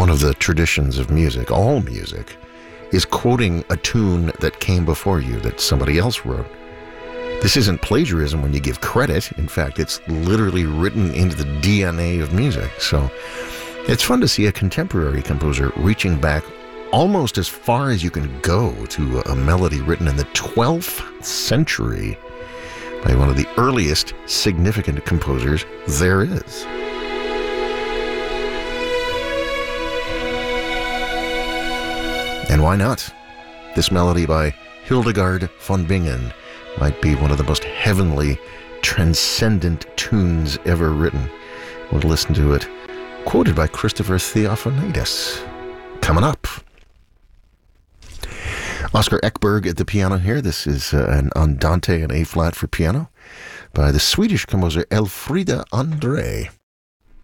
One of the traditions of music, all music, is quoting a tune that came before you, that somebody else wrote. This isn't plagiarism when you give credit. In fact, it's literally written into the DNA of music. So it's fun to see a contemporary composer reaching back almost as far as you can go to a melody written in the 12th century by one of the earliest significant composers there is. And why not? This melody by Hildegard von Bingen might be one of the most heavenly, transcendent tunes ever written. We'll listen to it, quoted by Christopher Theophanidis. Coming up. Oscar Ekberg at the piano here. This is an Andante in A-flat for piano by the Swedish composer Elfrida André.